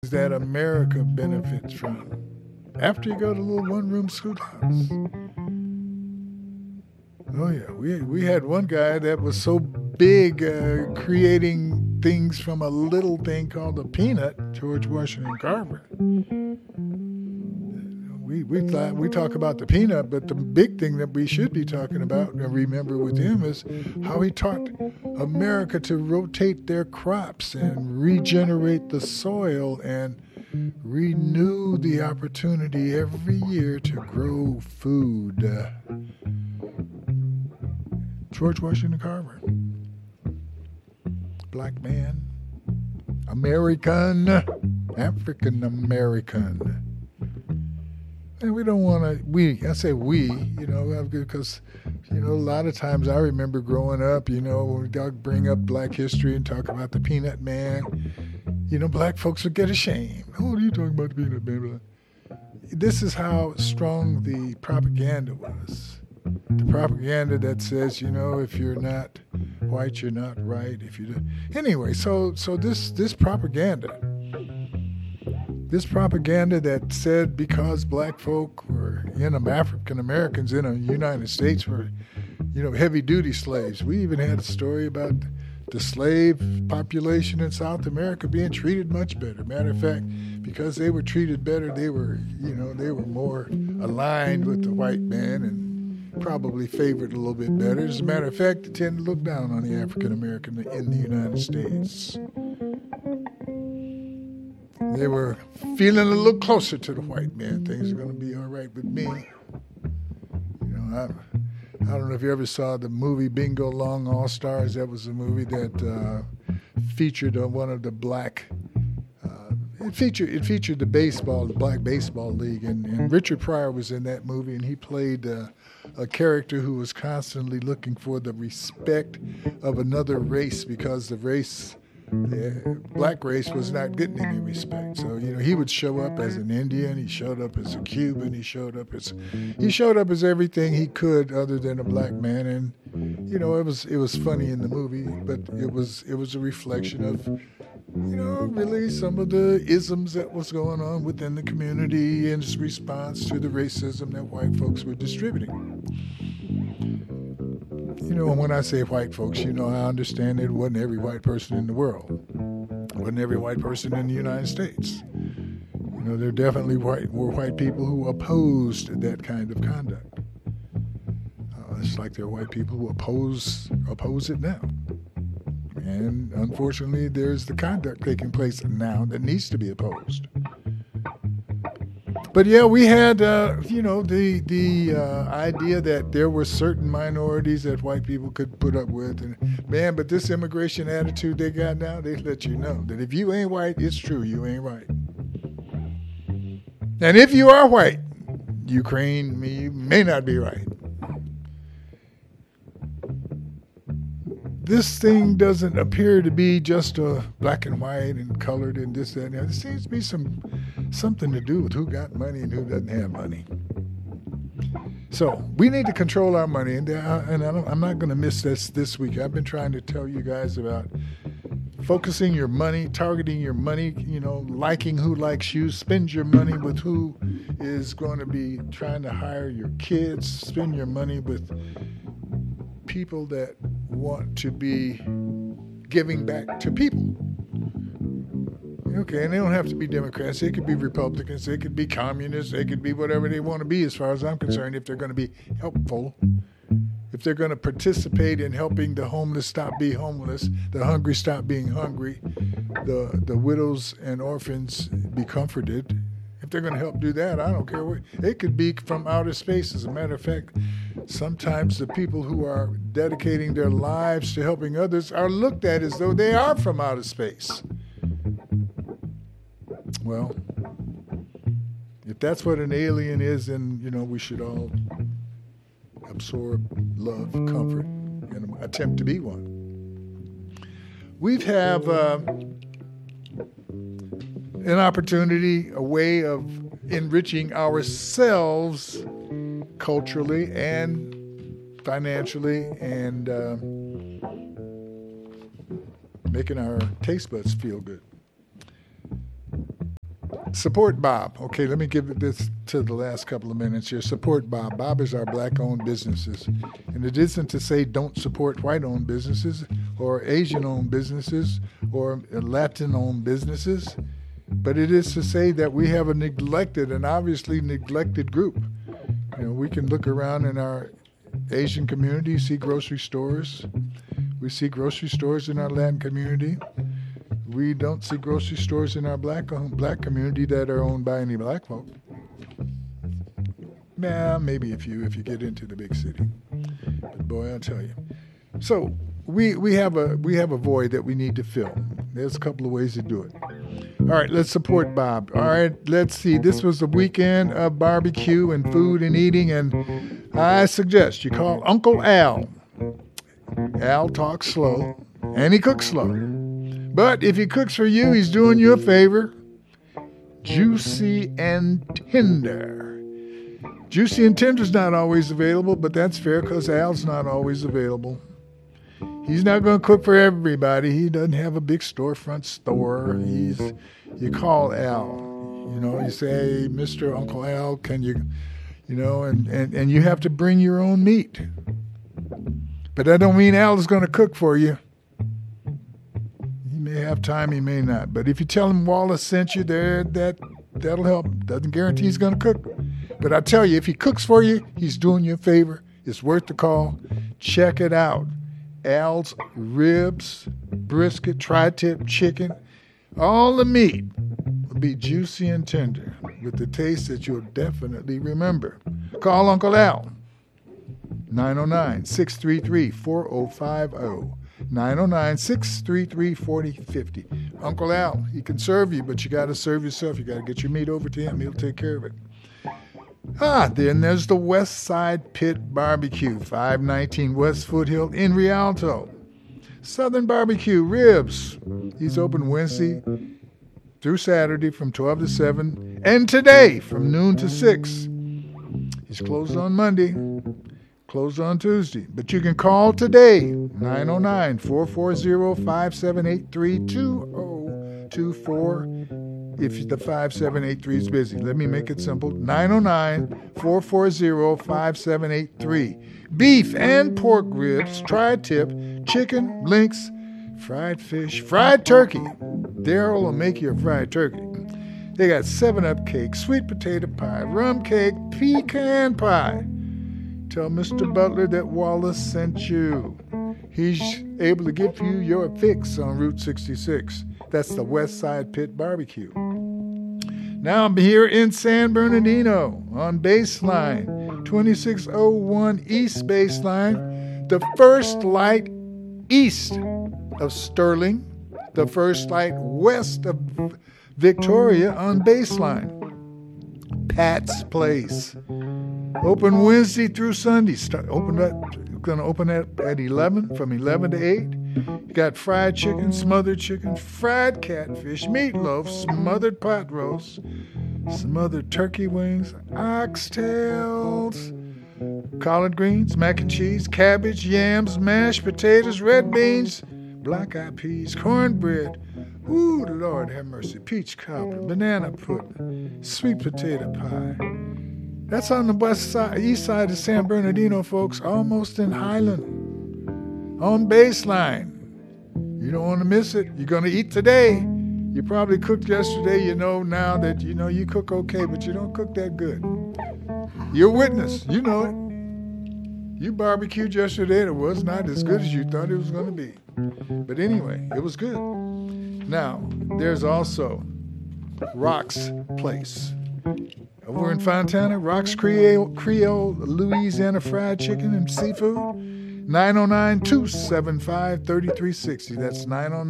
that America benefits from after you go to a little one-room schoolhouse. Oh, yeah. We had one guy that was so big creating things from a little thing called a peanut, George Washington Carver. We talk about the peanut, but the big thing that we should be talking about and remember with him is how he taught America to rotate their crops and regenerate the soil and renew the opportunity every year to grow food. George Washington Carver. Black man. American. African American. And we don't want to, I say we, because, a lot of times I remember growing up, when we bring up black history and talk about the peanut man, black folks would get ashamed. Oh, what are you talking about the peanut man? This is how strong the propaganda was. The propaganda that says, if you're not white, you're not right. If you do. Anyway, so this propaganda that said because black folk were, African Americans in the United States were, heavy duty slaves. We even had a story about the slave population in South America being treated much better. Matter of fact, because they were treated better, they were more aligned with the white man and probably favored a little bit better. As a matter of fact, they tend to look down on the African American in the United States. They were feeling a little closer to the white man. Things are going to be all right with me. I don't know if you ever saw the movie Bingo Long All Stars. That was a movie that featured one of the black. It featured the Black Baseball League, and Richard Pryor was in that movie, and he played a character who was constantly looking for the respect of another race because the black race was not getting any respect. So he would show up as an Indian, he showed up as a Cuban, he showed up as everything he could other than a black man, and it was funny in the movie, but it was a reflection of really some of the isms that was going on within the community in its response to the racism that white folks were distributing. And when I say white folks, I understand it wasn't every white person in the world. It wasn't every white person in the United States. There definitely were white people who opposed that kind of conduct. It's like there are white people who oppose it now. And unfortunately, there's the conduct taking place now that needs to be opposed. But yeah, we had, the idea that there were certain minorities that white people could put up with. And man, but this immigration attitude they got now, they let you know that if you ain't white, it's true, you ain't right. And if you are white, Ukraine, you may not be right. This thing doesn't appear to be just a black and white and colored and this, that, and that. There seems to be something to do with who got money and who doesn't have money. So we need to control our money, and I'm not going to miss this week. I've been trying to tell you guys about focusing your money, targeting your money, liking who likes you, spend your money with who is going to be trying to hire your kids, spend your money with people that want to be giving back to people. Okay, and they don't have to be Democrats. They could be Republicans. They could be communists. They could be whatever they want to be as far as I'm concerned, if they're going to be helpful, if they're going to participate in helping the homeless stop being homeless, the hungry stop being hungry, the widows and orphans be comforted. If they're going to help do that, I don't care where. It could be from outer space. As a matter of fact, sometimes the people who are dedicating their lives to helping others are looked at as though they are from outer space. Well, if that's what an alien is, then, we should all absorb love, comfort, and attempt to be one. We have an opportunity, a way of enriching ourselves culturally and financially and making our taste buds feel good. Support Bob. Okay, let me give this to the last couple of minutes here. Support Bob. Bob is our black-owned businesses. And it isn't to say don't support white-owned businesses or Asian-owned businesses or Latin-owned businesses, but it is to say that we have a neglected and obviously neglected group. You know, we can look around in our Asian community, see grocery stores. We see grocery stores in our Latin community. We don't see grocery stores in our black community that are owned by any black folk. Nah, maybe if you get into the big city. But boy, I'll tell you. So we have a void that we need to fill. There's a couple of ways to do it. All right, let's support Bob. All right, let's see. This was the weekend of barbecue and food and eating, and I suggest you call Uncle Al. Al talks slow, and he cooks slow. But if he cooks for you, he's doing you a favor. Juicy and tender. Juicy and tender's not always available, but that's fair because Al's not always available. He's not going to cook for everybody. He doesn't have a big storefront store. You call Al. You know, you say, hey, Mr. Uncle Al, can you, and you have to bring your own meat. But that don't mean Al is going to cook for you. He may have time, he may not. But if you tell him Wallace sent you there, that'll help. Doesn't guarantee he's going to cook. But I tell you, if he cooks for you, he's doing you a favor. It's worth the call. Check it out. Al's ribs, brisket, tri-tip chicken, all the meat will be juicy and tender with the taste that you'll definitely remember. Call Uncle Al. 909-633-4050. 909-633-4050. Uncle Al, he can serve you, but you got to serve yourself. You got to get your meat over to him. He'll take care of it. Then there's the West Side Pit Barbecue, 519 West Foothill in Rialto. Southern Barbecue, ribs. He's open Wednesday through Saturday from 12 to 7, and today from noon to 6. He's closed on Monday. Closed on Tuesday. But you can call today, 909-440-578-3224, if the 5783 is busy. Let me make it simple. 909-440-5783. Beef and pork ribs, tri-tip, chicken, links, fried fish, fried turkey. Daryl will make you a fried turkey. They got 7-Up cake, sweet potato pie, rum cake, pecan pie. Tell Mr. Butler that Wallace sent you. He's able to give you your fix on Route 66. That's the West Side Pit Barbecue. Now I'm here in San Bernardino on Baseline, 2601 East Baseline, the first light east of Sterling, the first light west of Victoria on Baseline. Pat's Place. Open Wednesday through Sunday. Going to open at 11, from 11 to 8. You got fried chicken, smothered chicken, fried catfish, meatloaf, smothered pot roast, smothered turkey wings, oxtails, collard greens, mac and cheese, cabbage, yams, mashed potatoes, red beans, black-eyed peas, cornbread. Ooh, Lord have mercy. Peach cobbler, banana pudding, sweet potato pie. That's on the east side of San Bernardino, folks, almost in Highland, on Baseline. You don't want to miss it. You're going to eat today. You probably cooked yesterday. You know now that you cook okay, but you don't cook that good. You're a witness. You know it. You barbecued yesterday. It was not as good as you thought it was going to be. But anyway, it was good. Now, there's also Rock's Place. Over in Fontana, Rock's Creole Louisiana fried chicken and seafood, 909-275-3360. That's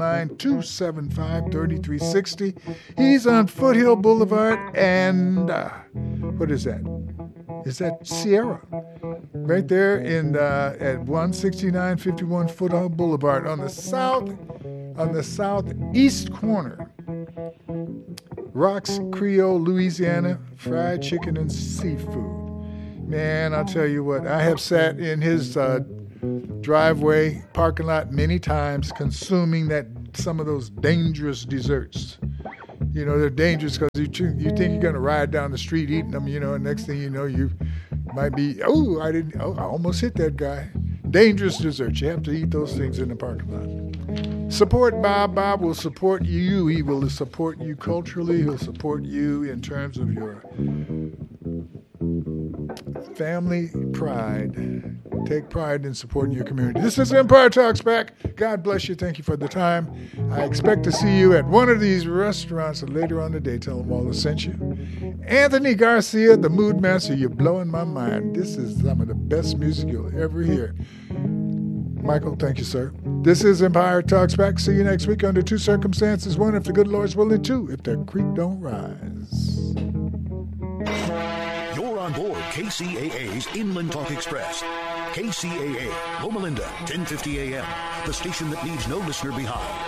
909-275-3360. He's on Foothill Boulevard and, what is that? Is that Sierra? Right there at 16951 Foothill Boulevard on the southeast corner. Rock's Creole Louisiana fried chicken and seafood. Man, I'll tell you what, I have sat in his driveway parking lot many times consuming some of those dangerous desserts. You know, they're dangerous because you think you're going to ride down the street eating them, you know, and next thing you know, you might be, I almost hit that guy. Dangerous desserts. You have to eat those things in the parking lot. Support Bob. Bob will support you. He will support you culturally. He'll support you in terms of your family pride. Take pride in supporting your community. This is Empire Talks Back. God bless you. Thank you for the time. I expect to see you at one of these restaurants later on today. Tell them Wallace sent you. Anthony Garcia, the Mood Master, you're blowing my mind. This is some of the best music you'll ever hear. Michael, thank you, sir. This is Empire Talks Back. See you next week under two circumstances. One, if the good Lord's willing. Two, if the creek don't rise. You're on board KCAA's Inland Talk Express. KCAA, Loma Linda, 1050 AM, the station that leaves no listener behind.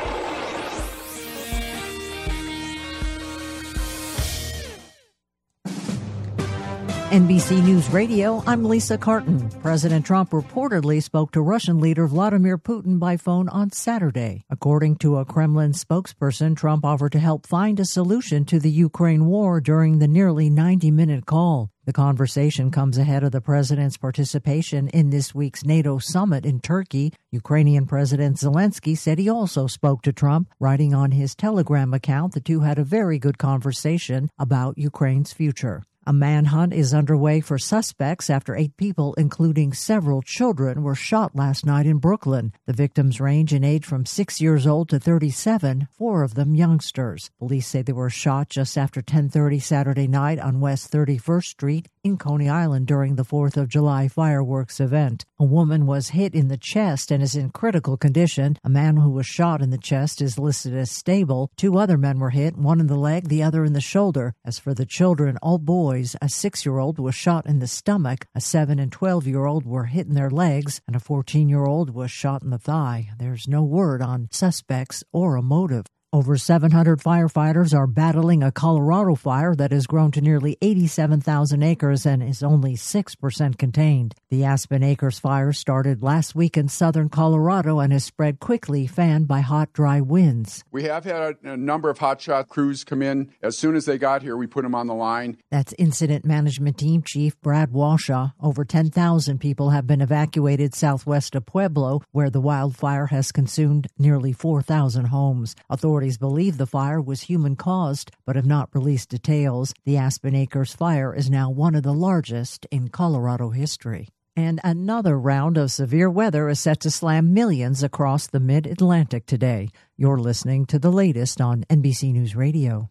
NBC News Radio, I'm Lisa Carton. President Trump reportedly spoke to Russian leader Vladimir Putin by phone on Saturday. According to a Kremlin spokesperson, Trump offered to help find a solution to the Ukraine war during the nearly 90-minute call. The conversation comes ahead of the president's participation in this week's NATO summit in Turkey. Ukrainian President Zelensky said he also spoke to Trump. Writing on his Telegram account, the two had a very good conversation about Ukraine's future. A manhunt is underway for suspects after 8 people, including several children, were shot last night in Brooklyn. The victims range in age from 6 years old to 37, 4 of them youngsters. Police say they were shot just after 10:30 Saturday night on West 31st Street in Coney Island during the 4th of July fireworks event. A woman was hit in the chest and is in critical condition. A man who was shot in the chest is listed as stable. 2 other men were hit, one in the leg, the other in the shoulder. As for the children, all boys. A 6-year-old was shot in the stomach, a 7- and 12-year-old were hit in their legs, and a 14-year-old was shot in the thigh. There's no word on suspects or a motive. Over 700 firefighters are battling a Colorado fire that has grown to nearly 87,000 acres and is only 6% contained. The Aspen Acres fire started last week in southern Colorado and has spread quickly, fanned by hot, dry winds. We have had a number of hotshot crews come in. As soon as they got here, we put them on the line. That's Incident Management Team Chief Brad Washaw. Over 10,000 people have been evacuated southwest of Pueblo, where the wildfire has consumed nearly 4,000 homes. Authorities believe the fire was human-caused, but have not released details. The Aspen Acres fire is now one of the largest in Colorado history. And another round of severe weather is set to slam millions across the mid-Atlantic today. You're listening to the latest on NBC News Radio.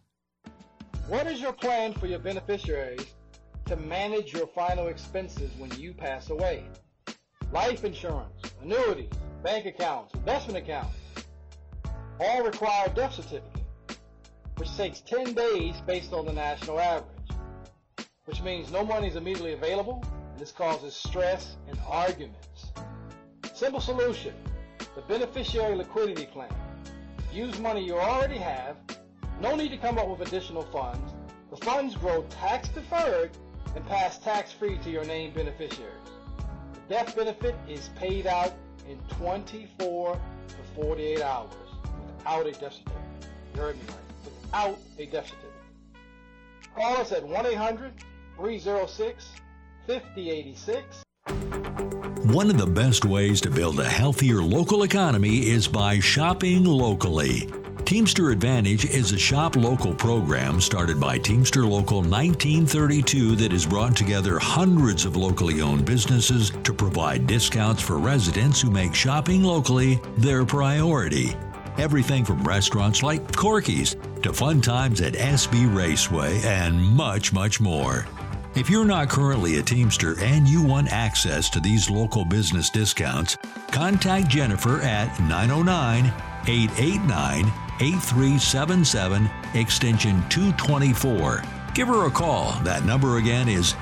What is your plan for your beneficiaries to manage your final expenses when you pass away? Life insurance, annuities, bank accounts, investment accounts, all require a death certificate, which takes 10 days based on the national average, which means no money is immediately available, and this causes stress and arguments. Simple solution, the Beneficiary Liquidity Plan. Use money you already have, no need to come up with additional funds. The funds grow tax-deferred and pass tax-free to your named beneficiaries. The death benefit is paid out in 24 to 48 hours. Without a death certificate. You heard me right. Without a death certificate. Call us at 1-800-306-5086. One of the best ways to build a healthier local economy is by shopping locally. Teamster Advantage is a shop local program started by Teamster Local 1932 that has brought together hundreds of locally owned businesses to provide discounts for residents who make shopping locally their priority. Everything from restaurants like Corky's to fun times at SB Raceway and much, much more. If you're not currently a Teamster and you want access to these local business discounts, contact Jennifer at 909-889-8377, extension 224. Give her a call. That number again is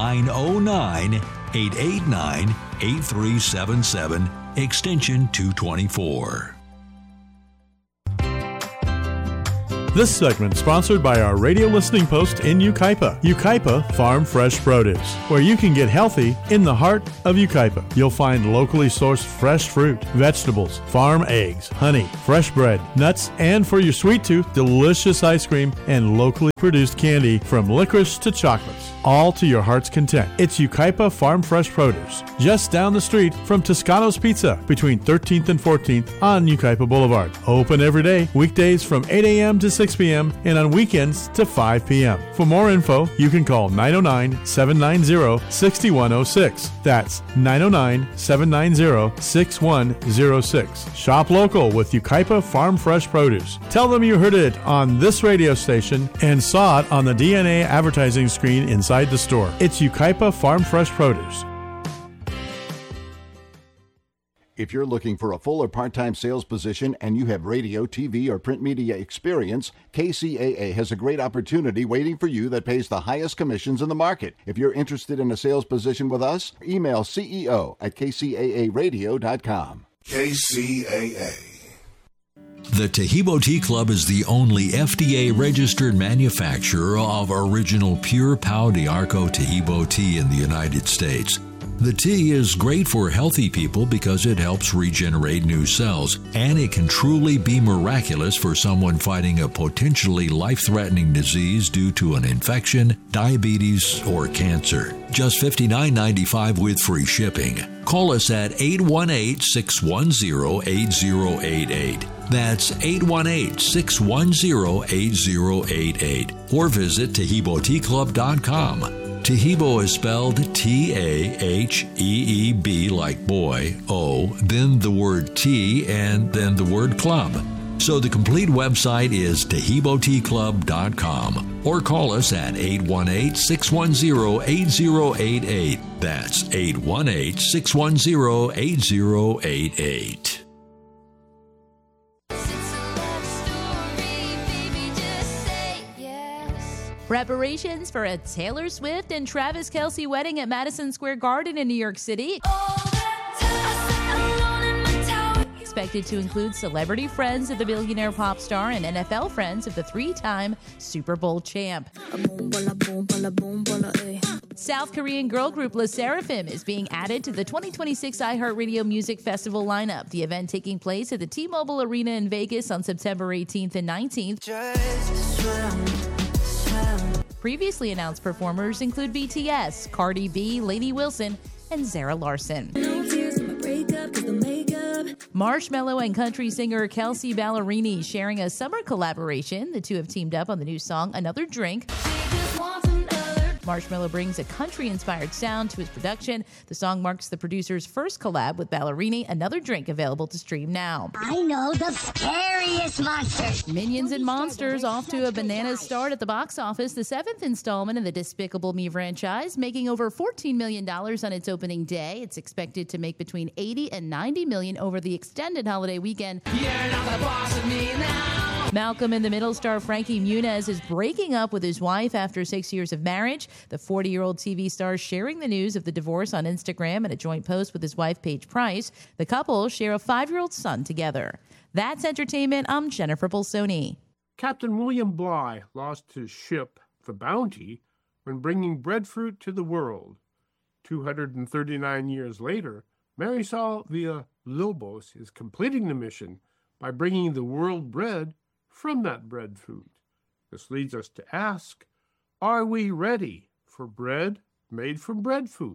909-889-8377, extension 224. This segment sponsored by our radio listening post in Yucaipa. Yucaipa Farm Fresh Produce, where you can get healthy in the heart of Yucaipa. You'll find locally sourced fresh fruit, vegetables, farm eggs, honey, fresh bread, nuts, and for your sweet tooth, delicious ice cream and locally produced candy from licorice to chocolates, all to your heart's content. It's Yucaipa Farm Fresh Produce, just down the street from Toscano's Pizza, between 13th and 14th on Yucaipa Boulevard. Open every day, weekdays from 8 a.m. to 6 p.m. and on weekends to 5 p.m. For more info, you can call 909-790-6106. That's 909-790-6106. Shop local with Yucaipa Farm Fresh Produce. Tell them you heard it on this radio station and saw it on the DNA advertising screen inside the store. It's Yucaipa Farm Fresh Produce. If you're looking for a full or part-time sales position and you have radio, TV, or print media experience, KCAA has a great opportunity waiting for you that pays the highest commissions in the market. If you're interested in a sales position with us, email ceo@kcaaradio.com. KCAA. The Taheebo Tea Club is the only FDA-registered manufacturer of original pure Pau d'Arco Taheebo tea in the United States. The tea is great for healthy people because it helps regenerate new cells, and it can truly be miraculous for someone fighting a potentially life-threatening disease due to an infection, diabetes, or cancer. Just $59.95 with free shipping. Call us at 818-610-8088. That's 818-610-8088. Or visit TaheeboTeaClub.com. Taheebo is spelled T-A-H-E-E-B like boy, O, then the word tea, and then the word club. So the complete website is TaheeboTeaClub.com. Or call us at 818-610-8088. That's 818-610-8088. Preparations for a Taylor Swift and Travis Kelce wedding at Madison Square Garden in New York City. Expected to include celebrity friends of the billionaire pop star and NFL friends of the three-time Super Bowl champ. South Korean girl group LE SSERAFIM is being added to the 2026 iHeartRadio Music Festival lineup. The event taking place at the T-Mobile Arena in Vegas on September 18th and 19th. Previously announced performers include BTS, Cardi B, Lainey Wilson, and Zara Larsson. Marshmello and country singer Kelsea Ballerini sharing a summer collaboration. The two have teamed up on the new song Another Drink. Marshmello brings a country-inspired sound to his production. The song marks the producer's first collab with Ballerini. Another Drink available to stream now. I know the scariest monsters. Minions and Monsters off to a bananas start at the box office. The seventh installment in the Despicable Me franchise, making over $14 million on its opening day. It's expected to make between $80 and $90 million over the extended holiday weekend. You're not the boss of me now. Malcolm in the Middle star Frankie Muniz is breaking up with his wife after 6 years of marriage. The 40-year-old TV star sharing the news of the divorce on Instagram in a joint post with his wife, Paige Price. The couple share a 5-year-old son together. That's entertainment. I'm Jennifer Bolsoni. Captain William Bligh lost his ship, the Bounty, when bringing breadfruit to the world. 239 years later, Marisol Villalobos is completing the mission by bringing the world bread from that breadfruit. This leads us to ask, are we ready for bread made from breadfruit?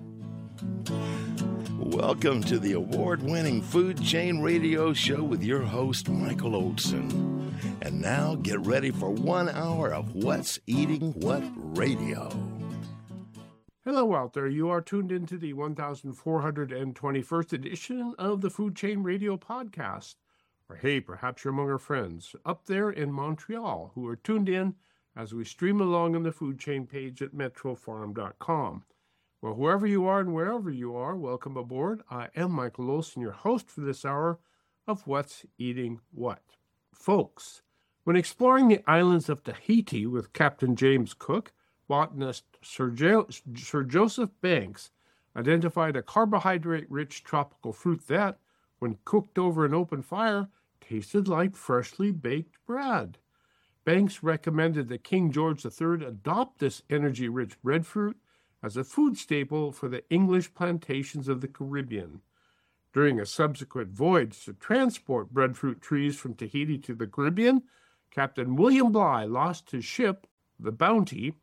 Welcome to the award-winning Food Chain Radio Show with your host, Michael Olson. And now get ready for 1 hour of What's Eating What Radio. Hello out there. You are tuned into the 1421st edition of the Food Chain Radio podcast. Or hey, perhaps you're among our friends up there in Montreal who are tuned in as we stream along on the Food Chain page at metrofarm.com. Well, whoever you are and wherever you are, welcome aboard. I am Michael Olson, your host for this hour of What's Eating What. Folks, when exploring the islands of Tahiti with Captain James Cook, botanist Sir Joseph Banks identified a carbohydrate-rich tropical fruit that, when cooked over an open fire, tasted like freshly baked bread. Banks recommended that King George III adopt this energy-rich breadfruit as a food staple for the English plantations of the Caribbean. During a subsequent voyage to transport breadfruit trees from Tahiti to the Caribbean, Captain William Bligh lost his ship, the Bounty,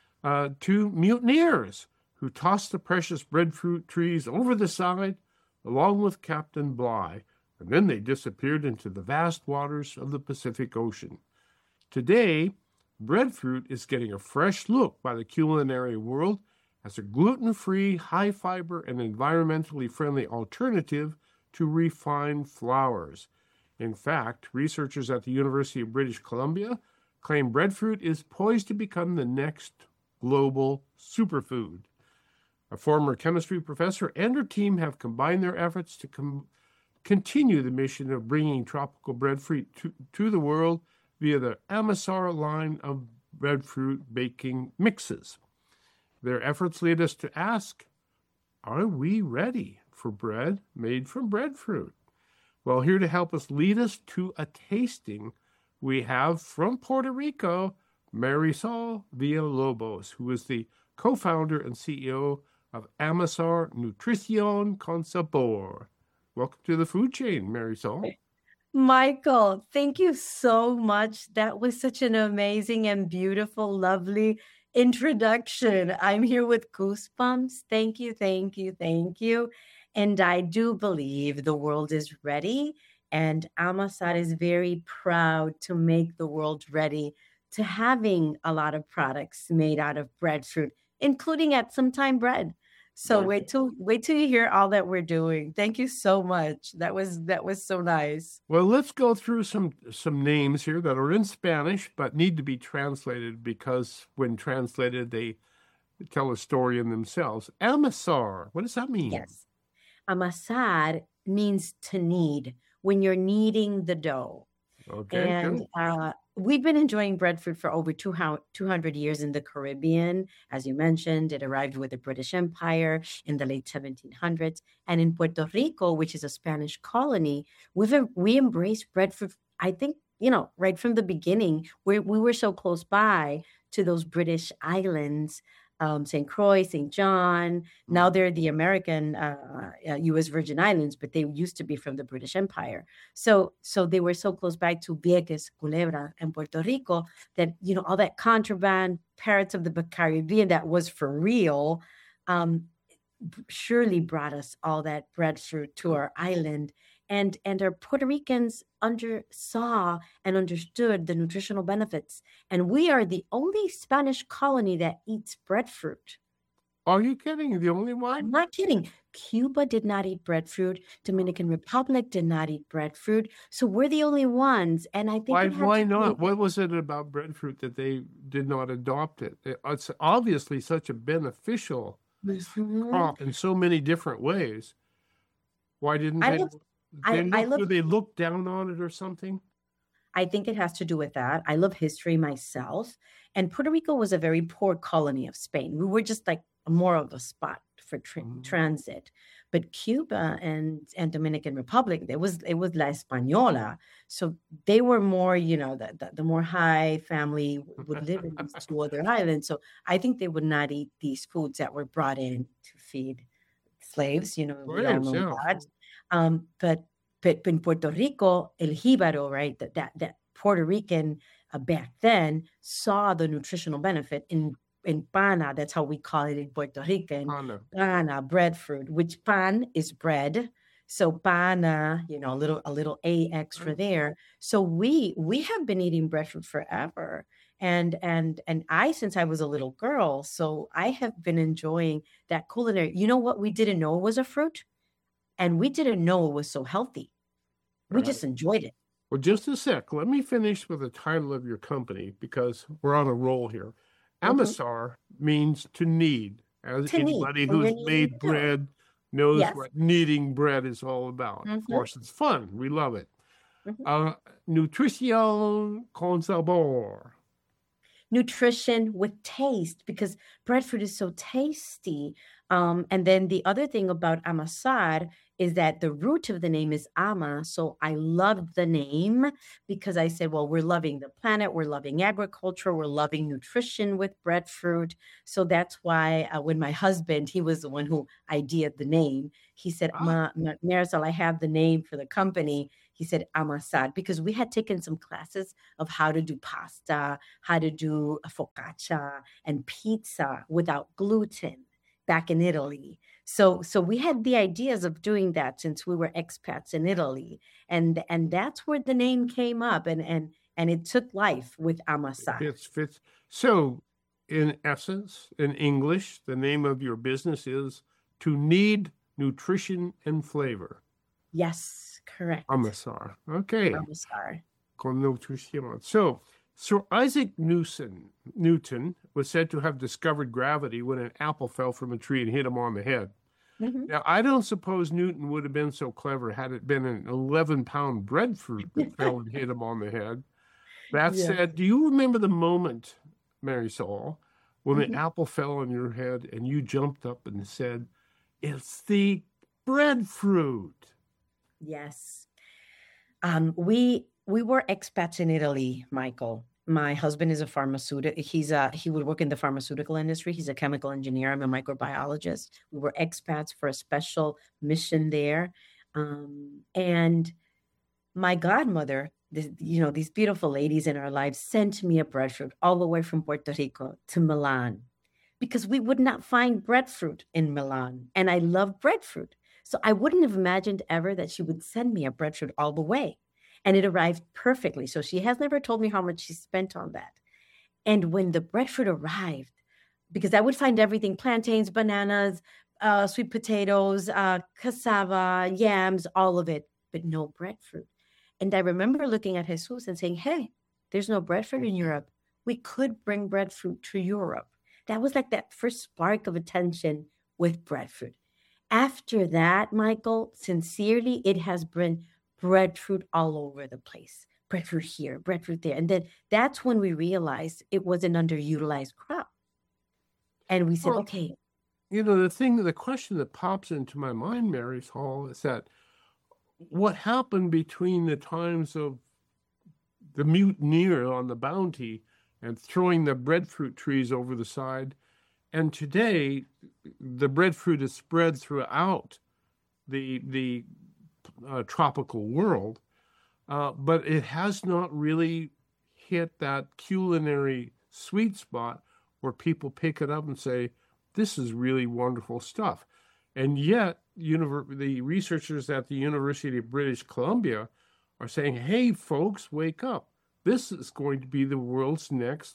to mutineers who tossed the precious breadfruit trees over the side along with Captain Bligh, and then they disappeared into the vast waters of the Pacific Ocean. Today, breadfruit is getting a fresh look by the culinary world as a gluten-free, high-fiber, and environmentally friendly alternative to refined flours. In fact, researchers at the University of British Columbia claim breadfruit is poised to become the next global superfood. A former chemistry professor and her team have combined their efforts to continue the mission of bringing tropical breadfruit to the world via the Amazar line of breadfruit baking mixes. Their efforts lead us to ask, are we ready for bread made from breadfruit? Well, here to help us lead us to a tasting, we have from Puerto Rico, Marisol Villalobos, who is the co-founder and CEO of Amazar Nutrición con Sabor. Welcome to the food chain, Marisol. Michael, thank you so much. That was such an amazing and beautiful, lovely introduction. I'm here with goosebumps. Thank you, thank you, thank you. And I do believe the world is ready, and Amazar is very proud to make the world ready to having a lot of products made out of breadfruit, including at some time bread. So wait till you hear all that we're doing. Thank you so much. That was so nice. Well, let's go through some names here that are in Spanish but need to be translated because when translated they tell a story in themselves. Amazar, what does that mean? Yes. Amasar means to knead, when you're kneading the dough. Okay. And we've been enjoying breadfruit for over 200 years in the Caribbean. As you mentioned, it arrived with the British Empire in the late 1700s. And in Puerto Rico, which is a Spanish colony, we embraced breadfruit, I think, right from the beginning. We were so close by to those British islands, St. Croix, St. John. Now they're the American U.S. Virgin Islands, but they used to be from the British Empire. So they were so close by to Vieques, Culebra, and Puerto Rico that, all that contraband, parrots of the Caribbean that was for real, surely brought us all that breadfruit to our island. And our Puerto Ricans saw and understood the nutritional benefits. And we are the only Spanish colony that eats breadfruit. Are you kidding? The only one? I'm not kidding. Cuba did not eat breadfruit. Dominican Republic did not eat breadfruit. So we're the only ones. And I think why not? What was it about breadfruit that they did not adopt it? It's obviously such a beneficial crop in so many different ways. Why didn't they? Do they look down on it or something? I think it has to do with that. I love history myself. And Puerto Rico was a very poor colony of Spain. We were just like more of a spot for transit. But Cuba and Dominican Republic, it was La Española. So they were more, the more high family would live in these two other islands. So I think they would not eat these foods that were brought in to feed slaves, But in Puerto Rico, el jíbaro, right, that Puerto Rican back then saw the nutritional benefit in pana. That's how we call it in Puerto Rican. Pana, breadfruit, which pan is bread. So pana, a little A extra there. So we have been eating breadfruit forever. And I, since I was a little girl, so I have been enjoying that culinary. You know what we didn't know was a fruit? And we didn't know it was so healthy. We just enjoyed it. Well, just a sec. Let me finish with the title of your company because we're on a roll here. Amazar means to knead. Anybody who's made bread knows what kneading bread is all about. Of course, it's fun. We love it. Nutrición con Sabor. Nutrition with taste, because breadfruit is so tasty. And then the other thing about Amazar is that the root of the name is Ama. So I loved the name because I said, well, we're loving the planet, we're loving agriculture, we're loving nutrition with breadfruit. So that's why when my husband, he was the one who ideated the name, he said, Marisol, I have the name for the company. He said, Amasad, because we had taken some classes of how to do pasta, how to do focaccia and pizza without gluten back in Italy. So we had the ideas of doing that since we were expats in Italy. And that's where the name came up and it took life with Amasad. Fits. So in essence, in English, the name of your business is To Need Nutrition and Flavor. Yes, correct. Amasar. Okay. Amasar. Con nutrition. So Sir Isaac Newton was said to have discovered gravity when an apple fell from a tree and hit him on the head. Mm-hmm. Now, I don't suppose Newton would have been so clever had it been an 11-pound breadfruit that fell and hit him on the head. That said, do you remember the moment, Marisol, when the apple fell on your head and you jumped up and said, "It's the breadfruit"? Yes. We were expats in Italy, Michael. My husband is a pharmaceutical. He would work in the pharmaceutical industry. He's a chemical engineer. I'm a microbiologist. We were expats for a special mission there. And my godmother, these beautiful ladies in our lives, sent me a breadfruit all the way from Puerto Rico to Milan because we would not find breadfruit in Milan. And I love breadfruit. So I wouldn't have imagined ever that she would send me a breadfruit all the way. And it arrived perfectly. So she has never told me how much she spent on that. And when the breadfruit arrived, because I would find everything, plantains, bananas, sweet potatoes, cassava, yams, all of it, but no breadfruit. And I remember looking at Jesus and saying, hey, there's no breadfruit in Europe. We could bring breadfruit to Europe. That was like that first spark of attention with breadfruit. After that, Michael, sincerely, it has been breadfruit all over the place. Breadfruit here, breadfruit there. And then that's when we realized it was an underutilized crop. And we said, okay. The question that pops into my mind, Marisol, is that what happened between the times of the mutineer on the Bounty and throwing the breadfruit trees over the side, and today the breadfruit is spread throughout the tropical world, but it has not really hit that culinary sweet spot where people pick it up and say, this is really wonderful stuff. And yet, the researchers at the University of British Columbia are saying, hey, folks, wake up. This is going to be the world's next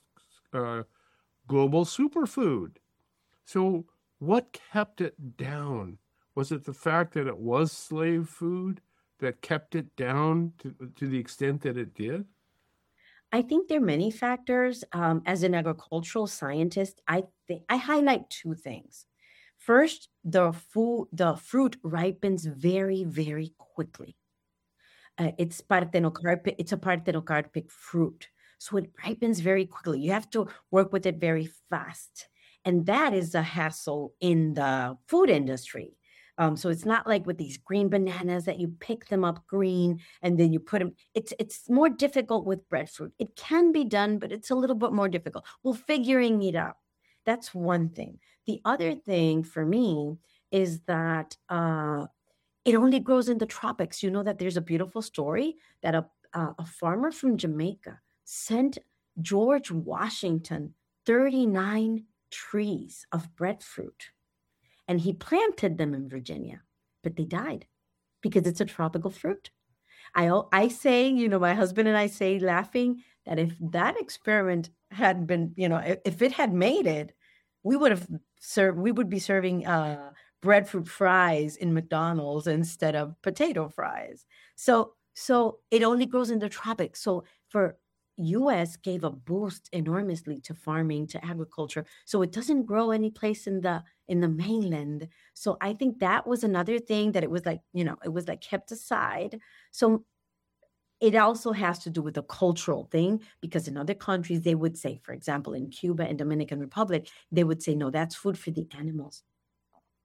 global superfood. So what kept it down? Was it the fact that it was slave food that kept it down to the extent that it did? I think there are many factors. As an agricultural scientist, I highlight two things. First, the fruit ripens very, very quickly. It's a parthenocarpic fruit, so it ripens very quickly. You have to work with it very fast, and that is a hassle in the food industry. So it's not like with these green bananas that you pick them up green and then you put them. It's more difficult with breadfruit. It can be done, but it's a little bit more difficult. We're figuring it out. That's one thing. The other thing for me is that it only grows in the tropics. You know that there's a beautiful story that a farmer from Jamaica sent George Washington 39 trees of breadfruit. And he planted them in Virginia, but they died because it's a tropical fruit. I say, my husband and I say, laughing, that if that experiment had been, if it had made it, we would be serving breadfruit fries in McDonald's instead of potato fries. So it only grows in the tropics. So U.S. gave a boost enormously to farming, to agriculture. So it doesn't grow any place in the mainland. So I think that was another thing that it was like kept aside. So it also has to do with the cultural thing, because in other countries, they would say, for example, in Cuba and Dominican Republic, they would say, no, that's food for the animals.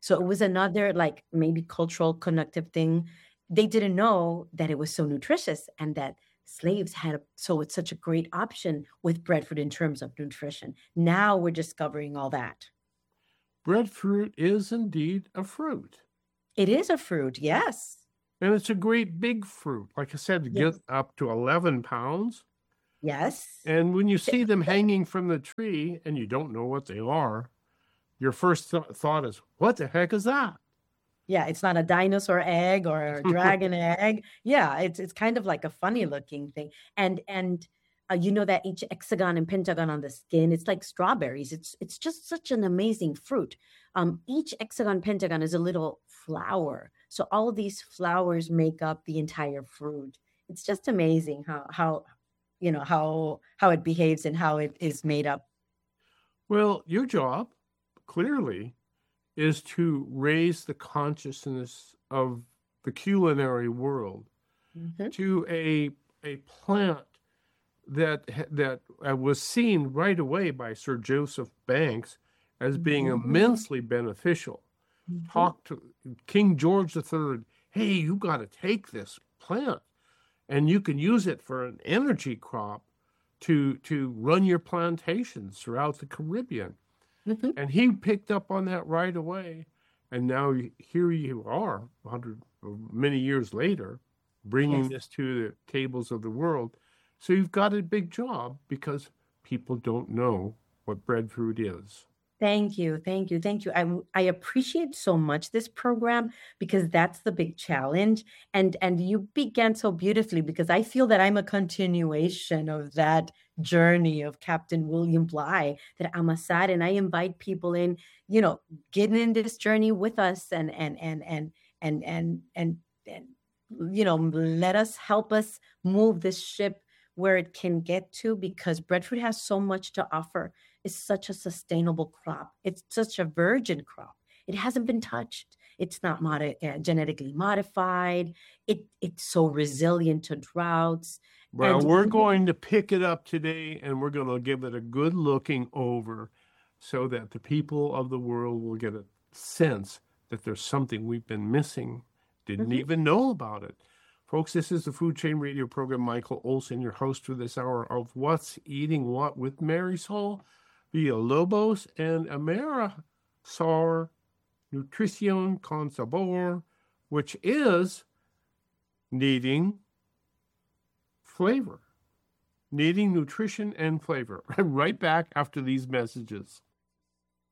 So it was another like maybe cultural connective thing. They didn't know that it was so nutritious and that slaves had so it's such a great option with breadfruit in terms of nutrition. Now we're discovering all that. Breadfruit is indeed a fruit. It is a fruit, yes. And it's a great big fruit. Like I said, to get up to 11 pounds. Yes. And when you see them hanging from the tree and you don't know what they are, your first thought is, what the heck is that? Yeah, it's not a dinosaur egg or a dragon egg. Yeah, it's kind of like a funny looking thing. And you know that each hexagon and pentagon on the skin, it's like strawberries. It's just such an amazing fruit. Each hexagon pentagon is a little flower. So all of these flowers make up the entire fruit. It's just amazing how it behaves and how it is made up. Well, your job clearly is to raise the consciousness of the culinary world to a plant that was seen right away by Sir Joseph Banks as being immensely beneficial. Talked to King George III, hey, you got to take this plant and you can use it for an energy crop to run your plantations throughout the Caribbean. And he picked up on that right away. And now here you are, many years later, bringing this to the tables of the world. So you've got a big job because people don't know what breadfruit is. Thank you. I appreciate so much this program because that's the big challenge. And you began so beautifully because I feel that I'm a continuation of that journey of Captain William Bligh, that I'm a side, and I invite people in, getting in this journey with us and let us help us move this ship where it can get to, because breadfruit has so much to offer. It's such a sustainable crop. It's such a virgin crop. It hasn't been touched. It's not genetically modified. It's so resilient to droughts. Well, we're going to pick it up today and we're going to give it a good looking over so that the people of the world will get a sense that there's something we've been missing, didn't even know about it. Folks, this is the Food Chain Radio program. Michael Olson, your host for this hour of What's Eating What with Marisol Villalobos and Amerisar Nutrición con Sabor, which is needing flavor, needing nutrition and flavor. Right back after these messages.